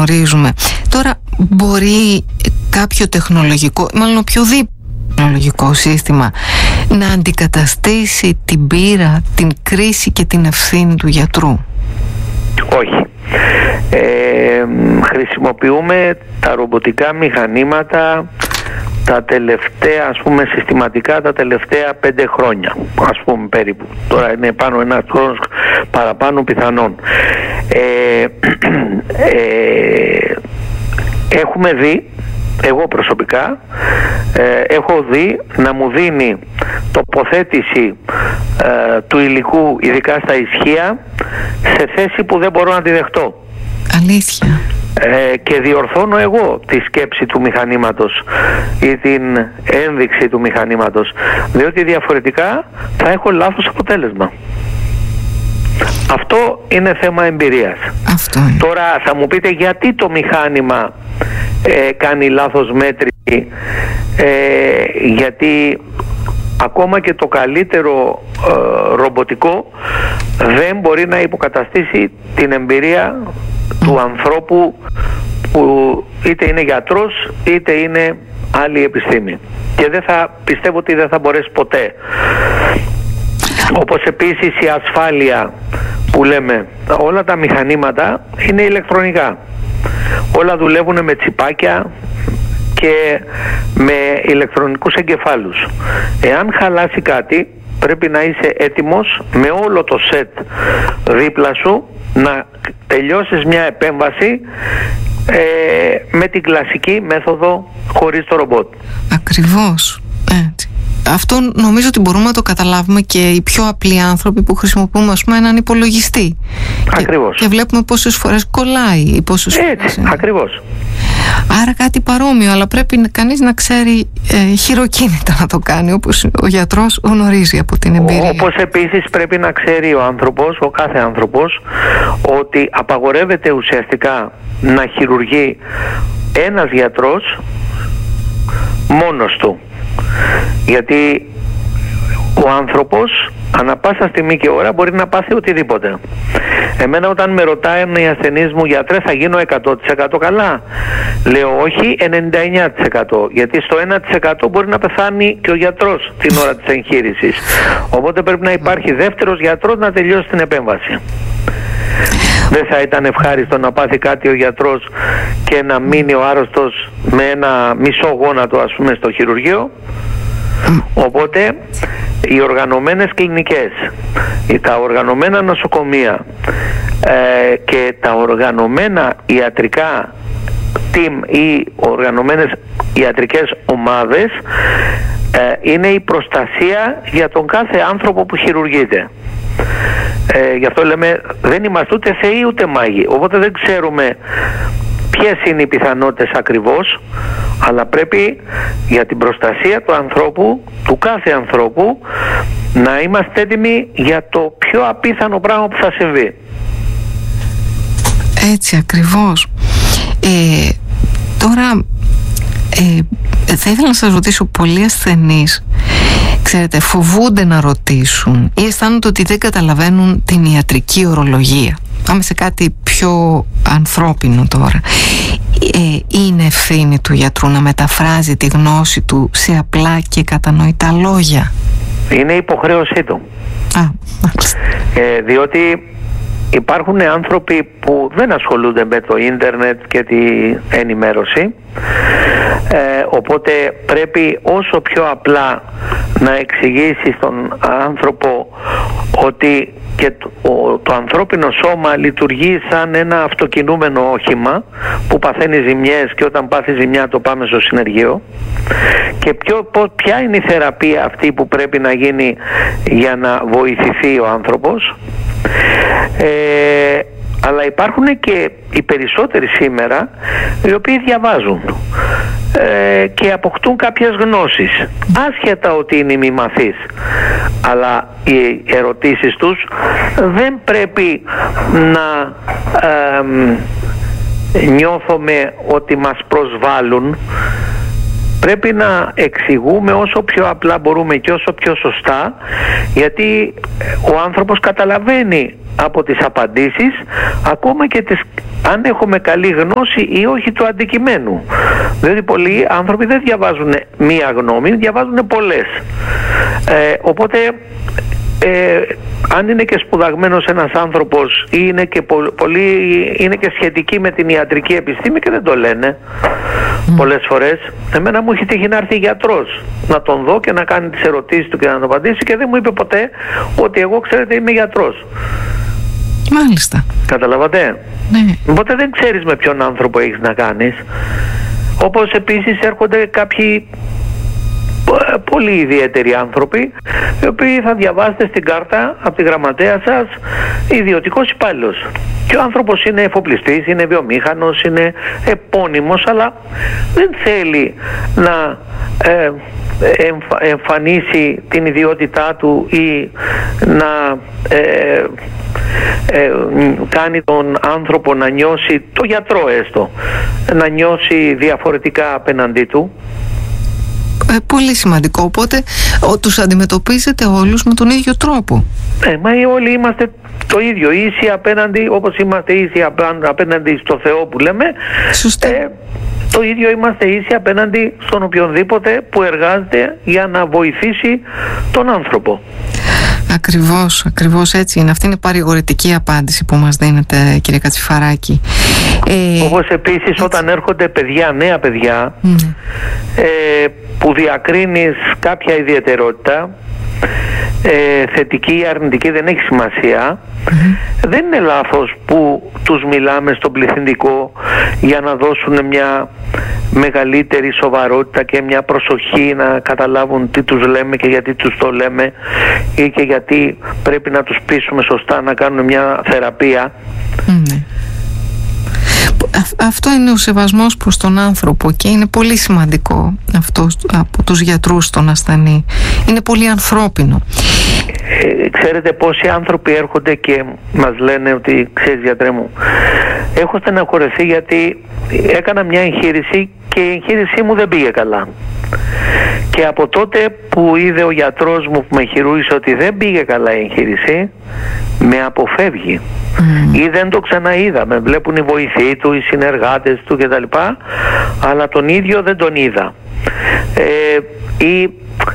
γνωρίζουμε. Τώρα μπορεί κάποιο τεχνολογικό, μάλλον οποιοδήποτε τεχνολογικό σύστημα, να αντικαταστήσει την πείρα, την κρίση και την ευθύνη του γιατρού? Όχι. Χρησιμοποιούμε τα ρομποτικά μηχανήματα τα τελευταία, ας πούμε, συστηματικά τα τελευταία 5 χρόνια, ας πούμε, περίπου. Τώρα είναι πάνω ένας χρόνος παραπάνω πιθανόν. Έχουμε δει, εγώ προσωπικά έχω δει να μου δίνει τοποθέτηση του υλικού, ειδικά στα ισχύα, σε θέση που δεν μπορώ να τη δεχτώ. Αλήθεια. Και διορθώνω εγώ τη σκέψη του μηχανήματος ή την ένδειξη του μηχανήματος, διότι διαφορετικά θα έχω λάθος αποτέλεσμα. Αυτό είναι θέμα εμπειρίας. Αυτό είναι. Τώρα θα μου πείτε γιατί το μηχάνημα κάνει λάθος μέτρηση, γιατί ακόμα και το καλύτερο ρομποτικό δεν μπορεί να υποκαταστήσει την εμπειρία του ανθρώπου που είτε είναι γιατρός είτε είναι άλλη επιστήμη, και πιστεύω ότι δεν θα μπορέσει ποτέ. Όπως επίσης η ασφάλεια που λέμε, όλα τα μηχανήματα είναι ηλεκτρονικά, όλα δουλεύουν με τσιπάκια και με ηλεκτρονικούς εγκεφάλους. Εάν χαλάσει κάτι, πρέπει να είσαι έτοιμος με όλο το σετ δίπλα σου να τελειώσεις μια επέμβαση με την κλασική μέθοδο χωρίς το ρομπότ. Ακριβώς έτσι. Αυτό νομίζω ότι μπορούμε να το καταλάβουμε και οι πιο απλοί άνθρωποι που χρησιμοποιούμε, ας πούμε, έναν υπολογιστή. Ακριβώς. Και βλέπουμε πόσες φορές κολλάει ή πόσες φορές. Ακριβώς. Άρα κάτι παρόμοιο, αλλά πρέπει κανείς να ξέρει χειροκίνητα να το κάνει, όπως ο γιατρός γνωρίζει από την εμπειρία. Όπως επίσης πρέπει να ξέρει ο κάθε άνθρωπος, ότι απαγορεύεται ουσιαστικά να χειρουργεί ένας γιατρός μόνος του. Γιατί ο άνθρωπος ανά πάσα στιγμή και ώρα μπορεί να πάθει οτιδήποτε. Εμένα όταν με ρωτάει οι ασθενείς μου, γιατρέ, θα γίνω 100% καλά, λέω όχι, 99%, γιατί στο 1% μπορεί να πεθάνει και ο γιατρός την ώρα της εγχείρησης. Οπότε πρέπει να υπάρχει δεύτερος γιατρός να τελειώσει την επέμβαση. Δεν θα ήταν ευχάριστο να πάθει κάτι ο γιατρός και να μείνει ο άρρωστος με ένα μισό γόνατο, ας πούμε, στο χειρουργείο? Οπότε οι οργανωμένες κλινικές, τα οργανωμένα νοσοκομεία και τα οργανωμένα ιατρικά team ή οργανωμένες ιατρικές ομάδες είναι η προστασία για τον κάθε άνθρωπο που χειρουργείται. Γι' αυτό λέμε, δεν είμαστε ούτε θεοί ούτε μάγοι, οπότε δεν ξέρουμε ποιες είναι οι πιθανότητες ακριβώς, αλλά πρέπει για την προστασία του ανθρώπου, του κάθε ανθρώπου, να είμαστε έτοιμοι για το πιο απίθανο πράγμα που θα συμβεί. Έτσι ακριβώς. Τώρα θα ήθελα να σας ρωτήσω, πολλοί ασθενείς, ξέρετε, φοβούνται να ρωτήσουν ή αισθάνονται ότι δεν καταλαβαίνουν την ιατρική ορολογία. Πάμε σε κάτι πιο ανθρώπινο τώρα. Είναι ευθύνη του γιατρού να μεταφράζει τη γνώση του σε απλά και κατανοητά λόγια? Είναι υποχρέωσή του. Διότι υπάρχουν άνθρωποι που δεν ασχολούνται με το ίντερνετ και την ενημέρωση, οπότε πρέπει όσο πιο απλά να εξηγήσει στον άνθρωπο ότι και το ανθρώπινο σώμα λειτουργεί σαν ένα αυτοκινούμενο όχημα που παθαίνει ζημιές, και όταν πάθει ζημιά το πάμε στο συνεργείο, και ποια είναι η θεραπεία αυτή που πρέπει να γίνει για να βοηθηθεί ο άνθρωπος. Αλλά υπάρχουν και οι περισσότεροι σήμερα οι οποίοι διαβάζουν και αποκτούν κάποιες γνώσεις, άσχετα ότι είναι μη μαθείς, αλλά οι ερωτήσεις τους δεν πρέπει να νιώθουμε ότι μας προσβάλλουν. Πρέπει να εξηγούμε όσο πιο απλά μπορούμε και όσο πιο σωστά, γιατί ο άνθρωπος καταλαβαίνει από τις απαντήσεις, ακόμα και αν έχουμε καλή γνώση ή όχι του αντικειμένου. Δηλαδή πολλοί άνθρωποι δεν διαβάζουν μία γνώμη, διαβάζουν πολλές. Οπότε αν είναι και σπουδαγμένος ένας άνθρωπος ή είναι και είναι και σχετικοί με την ιατρική επιστήμη και δεν το λένε πολλές φορές. Εμένα μου έχει τύχει να έρθει γιατρός να τον δω και να κάνει τις ερωτήσεις του και να το απαντήσει και δεν μου είπε ποτέ ότι εγώ, ξέρετε, είμαι γιατρός. Μάλιστα. Καταλαβατε? Ναι. Οπότε δεν ξέρεις με ποιον άνθρωπο έχεις να κάνεις. Όπως επίσης έρχονται κάποιοι πολύ ιδιαίτεροι άνθρωποι, οι οποίοι θα διαβάσετε στην κάρτα από τη γραμματέα σας ιδιωτικός υπάλληλος. Και ο άνθρωπος είναι εφοπλιστής, είναι βιομήχανος, είναι επώνυμος, αλλά δεν θέλει να εμφανίσει την ιδιότητά του ή να κάνει τον άνθρωπο να νιώσει, το γιατρό έστω, να νιώσει διαφορετικά απέναντί του. Πολύ σημαντικό. Οπότε τους αντιμετωπίζετε όλους με τον ίδιο τρόπο. Μα όλοι είμαστε το ίδιο, ίσοι απέναντι, όπως είμαστε ίσοι απέναντι στο Θεό που λέμε. Σωστά. Το ίδιο είμαστε ίσοι απέναντι στον οποιονδήποτε που εργάζεται για να βοηθήσει τον άνθρωπο. Ακριβώς έτσι είναι. Αυτή είναι η παρηγορητική απάντηση που μας δίνετε, κύριε Κατσιφαράκη. Όπως επίσης όταν έρχονται παιδιά, νέα παιδιά, που διακρίνεις κάποια ιδιαιτερότητα, θετική ή αρνητική δεν έχει σημασία, δεν είναι λάθος που τους μιλάμε στον πληθυντικό για να δώσουν μια μεγαλύτερη σοβαρότητα και μια προσοχή να καταλάβουν τι τους λέμε και γιατί τους το λέμε ή και γιατί πρέπει να τους πείσουμε σωστά να κάνουν μια θεραπεία. Αυτό είναι ο σεβασμός προς τον άνθρωπο και είναι πολύ σημαντικό αυτό από τους γιατρούς στον ασθενή. Είναι πολύ ανθρώπινο. Ξέρετε πόσοι άνθρωποι έρχονται και μας λένε ότι, ξέρεις γιατρέ μου, έχω στεναχωρεθεί γιατί έκανα μια εγχείρηση και η εγχείρησή μου δεν πήγε καλά. Και από τότε που είδε ο γιατρός μου που με χειρούργησε ότι δεν πήγε καλά η εγχείρηση, με αποφεύγει. Ή δεν το ξαναείδα. Με βλέπουν οι βοηθοί του, οι συνεργάτες του κτλ. Αλλά τον ίδιο δεν τον είδα. Ή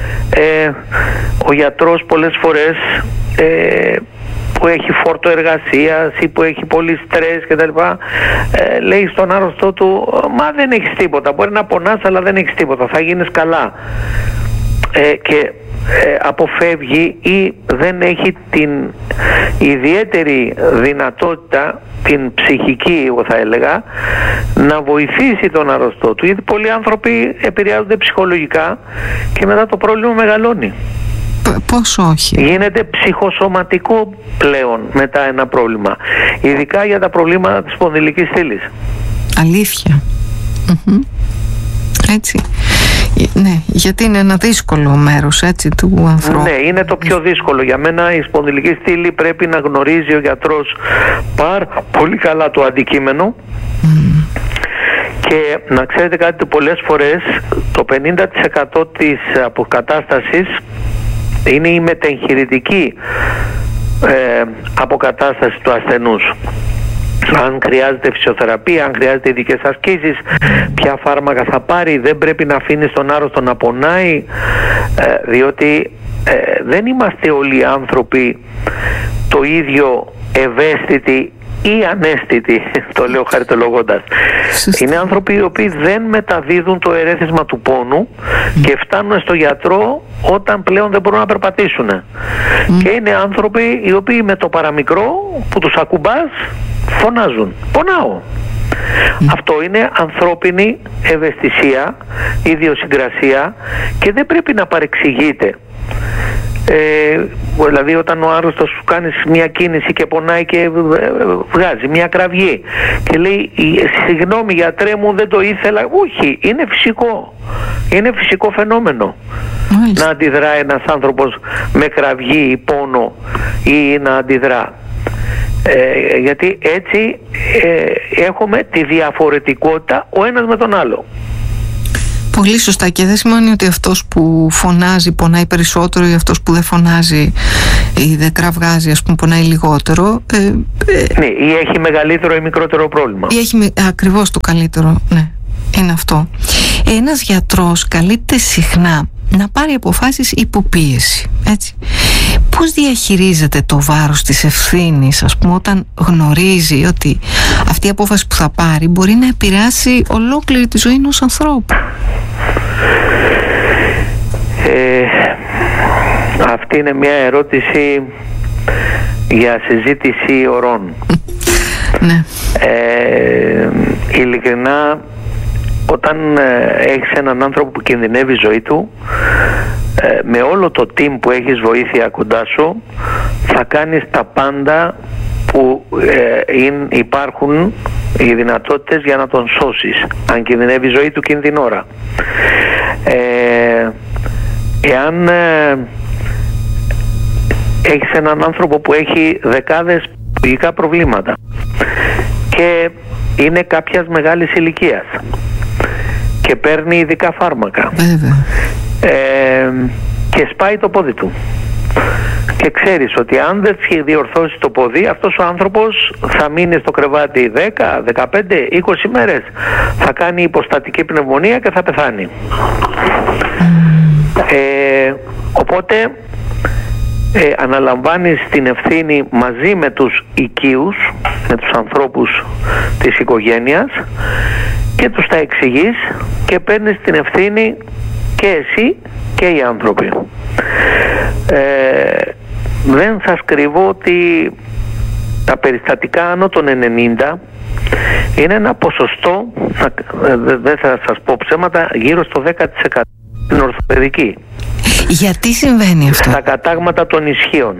ο γιατρός πολλές φορές που έχει φόρτο εργασίας ή που έχει πολύ στρες κτλ. Λέει στον άρρωστό του, μα δεν έχεις τίποτα, μπορεί να πονάς αλλά δεν έχεις τίποτα, θα γίνεις καλά. Και αποφεύγει ή δεν έχει την ιδιαίτερη δυνατότητα, την ψυχική εγώ θα έλεγα, να βοηθήσει τον αρρωστό του. Γιατί πολλοί άνθρωποι επηρεάζονται ψυχολογικά και μετά το πρόβλημα μεγαλώνει. Πώς όχι. Γίνεται ψυχοσωματικό πλέον μετά ένα πρόβλημα. Ειδικά για τα προβλήματα της σπονδυλικής στήλης. Αλήθεια. Έτσι. Ναι, γιατί είναι ένα δύσκολο μέρος, έτσι, του ανθρώπου. Ναι, είναι το πιο δύσκολο. Για μένα η σπονδυλική στήλη πρέπει να γνωρίζει ο γιατρός πάρα πολύ καλά το αντικείμενο. Και να ξέρετε κάτι, πολλές φορές το 50% της αποκατάστασης είναι η μετεγχειρητική αποκατάσταση του ασθενούς. Αν χρειάζεται φυσιοθεραπεία, αν χρειάζεται ειδικές ασκήσεις, ποια φάρμακα θα πάρει, δεν πρέπει να αφήνει τον άρρωστο να πονάει, διότι δεν είμαστε όλοι οι άνθρωποι το ίδιο ευαίσθητοι ή αναίσθητοι, το λέω χαριτολογώντας. Είναι άνθρωποι οι οποίοι δεν μεταδίδουν το ερέθισμα του πόνου και φτάνουν στο γιατρό όταν πλέον δεν μπορούν να περπατήσουν. Και είναι άνθρωποι οι οποίοι με το παραμικρό που τους ακουμπάς φωνάζουν, πονάω. Αυτό είναι ανθρώπινη ευαισθησία, ιδιοσυγκρασία και δεν πρέπει να παρεξηγείται. Δηλαδή όταν ο άρρωστος σου κάνεις μια κίνηση και πονάει και βγάζει μια κραυγή και λέει συγγνώμη γιατρέ μου δεν το ήθελα, όχι, είναι φυσικό, είναι φυσικό φαινόμενο. να αντιδρά ένας άνθρωπος με κραυγή ή πόνο ή να αντιδρά. Γιατί έτσι έχουμε τη διαφορετικότητα ο ένας με τον άλλο. Πολύ σωστά, και δεν σημαίνει ότι αυτός που φωνάζει πονάει περισσότερο ή αυτός που δεν φωνάζει ή δεν κραυγάζει, ας πούμε, πονάει λιγότερο. Ναι, ή έχει μεγαλύτερο ή μικρότερο πρόβλημα. Ή έχει ακριβώς το καλύτερο, ναι, είναι αυτό. Ένας γιατρός καλείται συχνά να πάρει αποφάσεις υποπίεση, έτσι. Πώς διαχειρίζεται το βάρος της ευθύνης, ας πούμε, όταν γνωρίζει ότι αυτή η απόφαση που θα πάρει μπορεί να επηρεάσει ολόκληρη τη ζωή ενός ανθρώπου? Αυτή είναι μια ερώτηση για συζήτηση ωρών. Ναι. Ειλικρινά, όταν έχεις έναν άνθρωπο που κινδυνεύει η ζωή του, με όλο το team που έχεις βοήθεια κοντά σου, θα κάνεις τα πάντα που υπάρχουν οι δυνατότητες για να τον σώσεις, αν κινδυνεύει η ζωή του εκείνη την ώρα. Εάν έχεις έναν άνθρωπο που έχει δεκάδες ψυχικά προβλήματα και είναι κάποιας μεγάλης ηλικίας και παίρνει ειδικά φάρμακα, και σπάει το πόδι του και ξέρεις ότι αν δεν διορθώσει το πόδι, αυτός ο άνθρωπος θα μείνει στο κρεβάτι 10, 15, 20 μέρες, θα κάνει υποστατική πνευμονία και θα πεθάνει. Οπότε αναλαμβάνεις την ευθύνη μαζί με τους οικείους, με τους ανθρώπους της οικογένειας, και τους τα εξηγείς και παίρνεις την ευθύνη και εσύ και οι άνθρωποι. Δεν σας κρύβω ότι τα περιστατικά άνω των 90 είναι ένα ποσοστό, δεν θα σας πω ψέματα, γύρω στο 10% στην ορθοπαιδική. Γιατί συμβαίνει αυτό? Στα κατάγματα των ισχύων.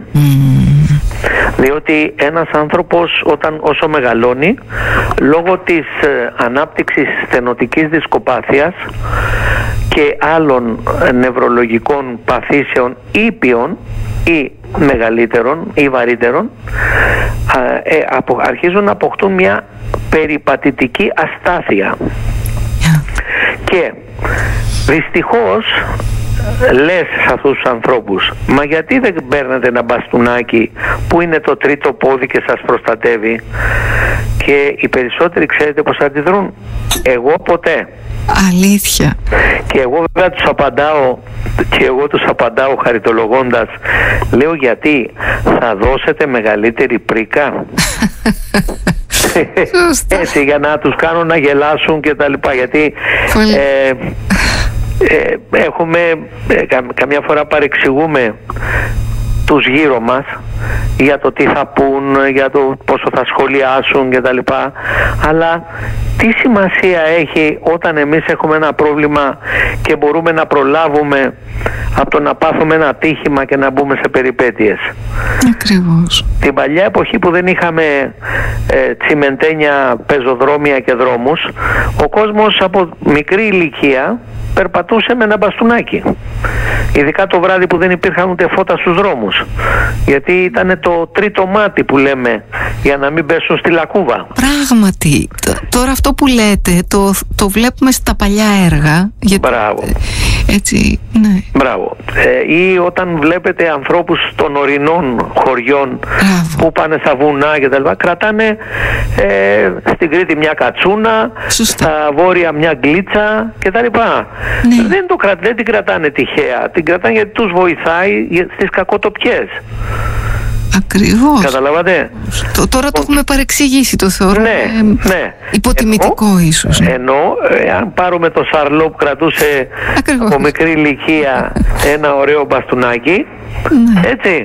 Διότι ένας άνθρωπος όσο μεγαλώνει, λόγω της ανάπτυξης στενοτικής δισκοπάθειας και άλλων νευρολογικών παθήσεων ήπιων ή μεγαλύτερων ή βαρύτερων, αρχίζουν να αποκτούν μια περιπατητική αστάθεια. Και δυστυχώς λες σε αυτούς τους ανθρώπους, μα γιατί δεν παίρνετε ένα μπαστούνάκι που είναι το τρίτο πόδι και σας προστατεύει? Και οι περισσότεροι ξέρετε πως αντιδρούν? Εγώ ποτέ. Αλήθεια. Και εγώ βέβαια τους απαντάω χαριτολογώντας, λέω, γιατί θα δώσετε μεγαλύτερη πρίκα? Έτσι, για να τους κάνω να γελάσουν και τα λοιπά, γιατί καμιά φορά παρεξηγούμε τους γύρω μας για το τι θα πούν, για το πόσο θα σχολιάσουν και τα λοιπά, αλλά τι σημασία έχει όταν εμείς έχουμε ένα πρόβλημα και μπορούμε να προλάβουμε από το να πάθουμε ένα ατύχημα και να μπούμε σε περιπέτειες? Ακριβώς. Την παλιά εποχή που δεν είχαμε τσιμεντένια, πεζοδρόμια και δρόμους, ο κόσμος από μικρή ηλικία περπατούσε με ένα μπαστούνάκι. Ειδικά το βράδυ που δεν υπήρχαν ούτε φώτα στους δρόμους. Γιατί ήταν το τρίτο μάτι που λέμε, για να μην πέσουν στη λακκούβα. Πράγματι. Τώρα αυτό που λέτε το βλέπουμε στα παλιά έργα. Μπράβο. Έτσι, ναι. Μπράβο. Ή όταν βλέπετε ανθρώπους των ορεινών χωριών, μπράβο, που πάνε στα βουνά και τα λοιπά, κρατάνε στην Κρήτη μια κατσούνα, σωστά, στα βόρεια μια γκλίτσα και τα λοιπά. Ναι. Δεν την κρατάνε τυχαία, την κρατάνε γιατί τους βοηθάει στις κακοτοπιές. Ακριβώς. Καταλάβατε? Τώρα το έχουμε παρεξηγήσει, το θεωρώ. Ναι. Υποτιμητικό ίσως. Ενώ αν πάρουμε το Σαρλό που κρατούσε από μικρή ηλικία ένα ωραίο μπαστούνάκι, ναι, έτσι,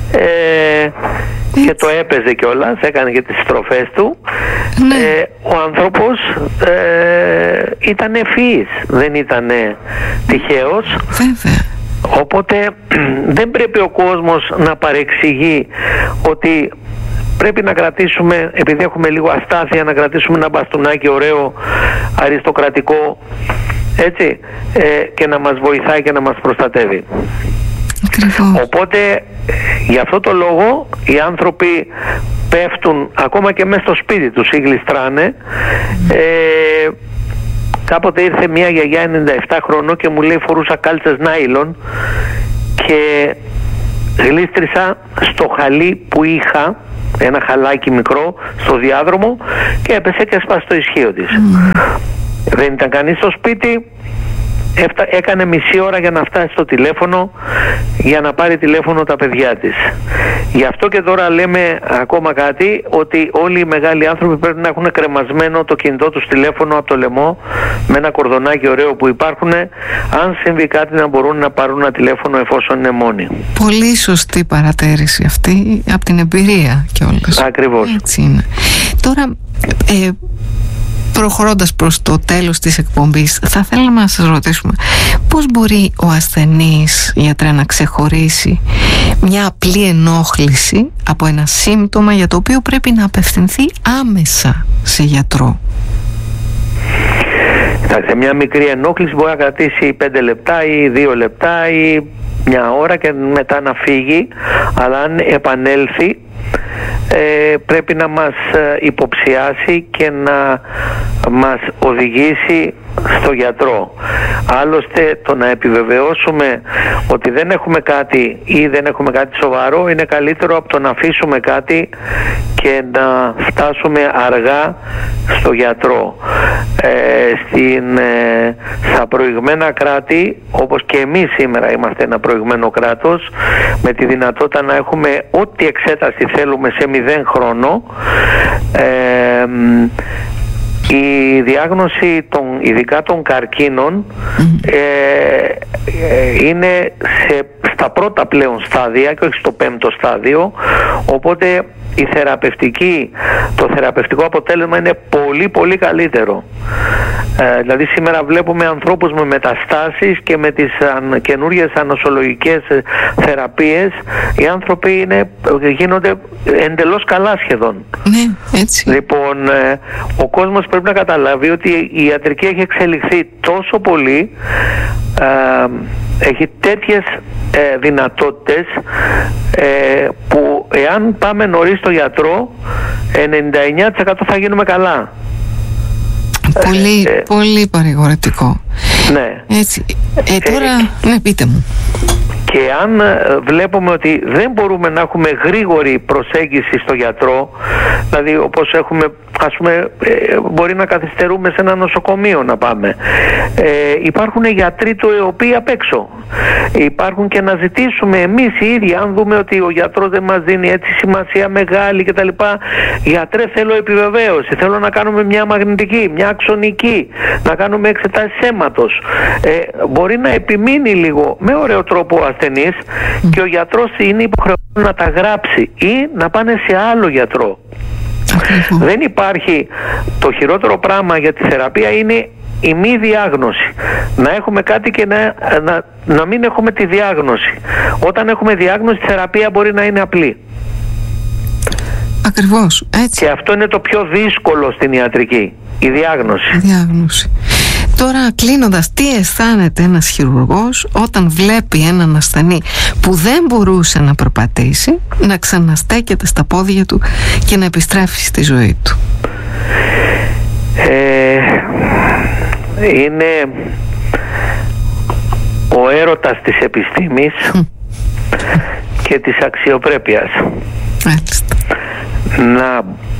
και το έπαιζε κιόλας, έκανε και τις στροφές του, ναι, ο άνθρωπος ήταν ευφυής, δεν ήταν τυχαίος. Βέβαια. Οπότε δεν πρέπει ο κόσμος να παρεξηγεί ότι πρέπει να κρατήσουμε, επειδή έχουμε λίγο αστάθεια, να κρατήσουμε ένα μπαστούνάκι ωραίο, αριστοκρατικό, έτσι, και να μας βοηθάει και να μας προστατεύει. Ακριβώς. Οπότε γι' αυτό το λόγο οι άνθρωποι πέφτουν ακόμα και μέσα στο σπίτι τους ή γλιστράνε, Κάποτε ήρθε μια γιαγιά 97 χρονών και μου λέει φορούσα κάλτσες νάιλον και γλίστρισα στο χαλί που είχα, ένα χαλάκι μικρό στο διάδρομο, και έπεσε και έσπασε το ισχύο της. Δεν ήταν κανείς στο σπίτι. Έκανε μισή ώρα για να φτάσει στο τηλέφωνο, για να πάρει τηλέφωνο τα παιδιά της. Γι' αυτό και τώρα λέμε ακόμα κάτι, ότι όλοι οι μεγάλοι άνθρωποι πρέπει να έχουν κρεμασμένο το κινητό τους τηλέφωνο από το λαιμό, με ένα κορδονάκι ωραίο που υπάρχουν, αν συμβεί κάτι να μπορούν να πάρουν ένα τηλέφωνο εφόσον είναι μόνοι. Πολύ σωστή παρατήρηση αυτή, από την εμπειρία κιόλας. Ακριβώς. Έτσι είναι. Τώρα, προχωρώντας προς το τέλος της εκπομπής, θα θέλαμε να σας ρωτήσουμε πώς μπορεί ο ασθενής, γιατρέ, να ξεχωρίσει μια απλή ενόχληση από ένα σύμπτωμα για το οποίο πρέπει να απευθυνθεί άμεσα σε γιατρό? Σε μια μικρή ενόχληση μπορεί να κρατήσει 5 λεπτά ή 2 λεπτά ή μια ώρα και μετά να φύγει, αλλά αν επανέλθει πρέπει να μας υποψιάσει και να μας οδηγήσει στο γιατρό. Άλλωστε, το να επιβεβαιώσουμε ότι δεν έχουμε κάτι ή δεν έχουμε κάτι σοβαρό είναι καλύτερο από το να αφήσουμε κάτι και να φτάσουμε αργά στο γιατρό. Στα προηγμένα κράτη, όπως και εμείς σήμερα είμαστε ένα προηγμένο κράτος, με τη δυνατότητα να έχουμε ό,τι εξέταση θέλουμε σε 0 χρόνο, η διάγνωση ειδικά των καρκίνων είναι στα πρώτα πλέον στάδια και όχι στο 5ο στάδιο, οπότε το θεραπευτικό αποτέλεσμα είναι πολύ πολύ καλύτερο. Δηλαδή σήμερα βλέπουμε ανθρώπους με μεταστάσεις και με τις καινούργιες ανοσολογικές θεραπείες, οι άνθρωποι γίνονται εντελώς καλά σχεδόν. Ναι, έτσι. Λοιπόν, ο κόσμος πρέπει να καταλάβει ότι η ιατρική έχει εξελιχθεί τόσο πολύ, έχει τέτοιες δυνατότητες, που εάν πάμε νωρίς στο γιατρό 99% θα γίνουμε καλά. Πολύ παρηγορητικό. Ναι. Έτσι. Τώρα, ναι, πείτε μου. Και αν βλέπουμε ότι δεν μπορούμε να έχουμε γρήγορη προσέγγιση στο γιατρό, δηλαδή όπως έχουμε, ας πούμε, μπορεί να καθυστερούμε σε ένα νοσοκομείο να πάμε, υπάρχουν γιατροί οι οποίοι απ' έξω. Υπάρχουν και να ζητήσουμε εμείς οι ίδιοι, αν δούμε ότι ο γιατρός δεν μας δίνει έτσι σημασία μεγάλη κτλ. Γιατρέ, θέλω επιβεβαίωση, θέλω να κάνουμε μια μαγνητική, μια αξονική, να κάνουμε εξετάσεις αίματος. Μπορεί να επιμείνει λίγο με ωραίο τρόπο ο ασθενής και ο γιατρός είναι υποχρεωμένος να τα γράψει ή να πάνε σε άλλο γιατρό. Δεν υπάρχει, το χειρότερο πράγμα για τη θεραπεία είναι η μη διάγνωση. Να έχουμε κάτι και να μην έχουμε τη διάγνωση. Όταν έχουμε διάγνωση, η θεραπεία μπορεί να είναι απλή. Ακριβώς, έτσι. Και αυτό είναι το πιο δύσκολο στην ιατρική, η διάγνωση. Τώρα, κλείνοντας, τι αισθάνεται ένας χειρουργός όταν βλέπει έναν ασθενή που δεν μπορούσε να περπατήσει να ξαναστέκεται στα πόδια του και να επιστρέφει στη ζωή του? Είναι ο έρωτας της επιστήμης και της αξιοπρέπειας. Μάλιστα. Να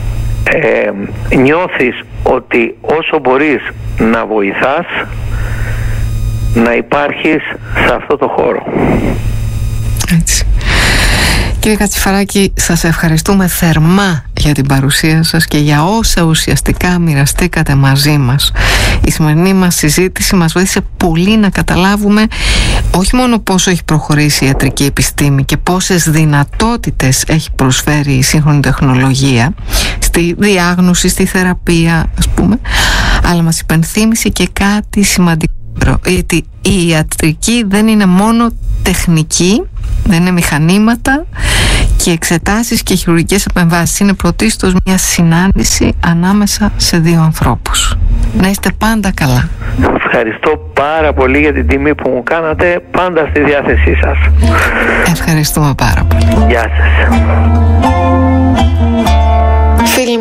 νιώθεις ότι όσο μπορείς να βοηθάς, να υπάρχεις σε αυτό το χώρο. Έτσι. Κύριε Κατσιφαράκη, σας ευχαριστούμε θερμά για την παρουσία σας και για όσα ουσιαστικά μοιραστήκατε μαζί μας. Η σημερινή μας συζήτηση μας βοήθησε πολύ να καταλάβουμε όχι μόνο πόσο έχει προχωρήσει η ιατρική επιστήμη και πόσες δυνατότητες έχει προσφέρει η σύγχρονη τεχνολογία στη διάγνωση, στη θεραπεία, ας πούμε, αλλά μας υπενθύμησε και κάτι σημαντικό, γιατί η ιατρική δεν είναι μόνο τεχνική, δεν είναι μηχανήματα και εξετάσεις και χειρουργικές επεμβάσεις. Είναι πρωτίστως μια συνάντηση ανάμεσα σε δύο ανθρώπους. Να είστε πάντα καλά. Ευχαριστώ πάρα πολύ για την τιμή που μου κάνατε, πάντα στη διάθεσή σας. Ευχαριστούμε πάρα πολύ. Γεια σας. Φίλοι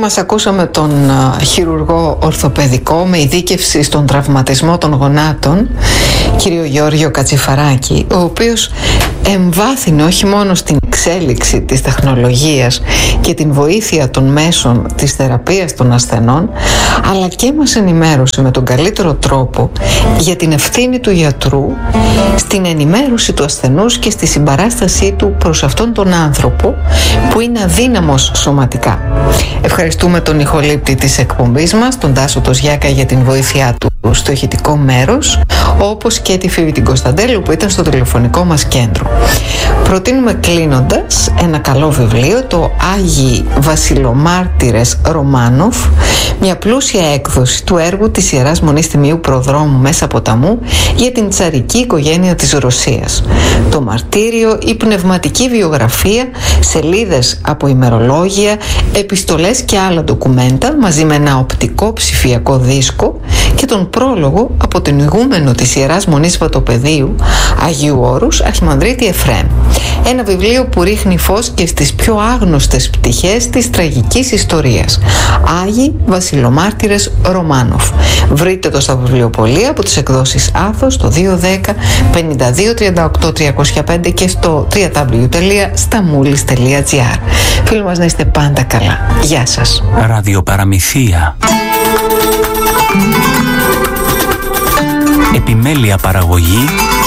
μας ακούσαμε τον χειρουργό ορθοπαιδικό με ειδίκευση στον τραυματισμό των γονάτων, κύριο Γιώργιο Κατσιφαράκη, ο οποίος εμβάθυνε όχι μόνο στην εξέλιξη της τεχνολογίας και την βοήθεια των μέσων της θεραπείας των ασθενών, αλλά και μας ενημέρωσε με τον καλύτερο τρόπο για την ευθύνη του γιατρού στην ενημέρωση του ασθενούς και στη συμπαράστασή του προς αυτόν τον άνθρωπο που είναι αδύναμος σωματικά. Ευχαριστούμε τον ηχολήπτη της εκπομπής μας, τον Τάσο Τοζιάκα, για την βοήθειά του στο ηχητικό μέρος, όπως και τη Φίβη την Κωνσταντέλου που ήταν στο τηλεφωνικό μας κέντρο. Προτείνουμε κλείνοντας ένα καλό βιβλίο, το Άγιοι Βασιλομάρτυρες Ρωμάνοφ, μια πλούσια έκδοση του έργου της Ιεράς Μονής Τιμίου Προδρόμου Μέσα Ποταμού για την τσαρική οικογένεια της Ρωσίας. Το μαρτύριο, η πνευματική βιογραφία, σελίδες από ημερολόγια, επιστολές και άλλα ντοκουμέντα μαζί με ένα οπτικό ψηφιακό δίσκο και τον πρόλογο από τον ηγούμενο της Ιεράς Μονής Βατοπεδίου Αγίου Όρους Αρχιμανδρίτη Εφραίμ. Ένα βιβλίο που ρίχνει φως και στις πιο άγνωστες πτυχές της τραγικής ιστορίας. Άγιοι Βασιλομάρτυρες Ρωμάνοφ. Βρείτε το στα βιβλιοπωλεία από τις εκδόσεις Άθος το 210 52 38 305 και στο www.stamoulis.gr. Φίλοι μας, να είστε πάντα καλά. Γεια σας. Ραδιοπαραμυθία. Επιμέλεια παραγωγή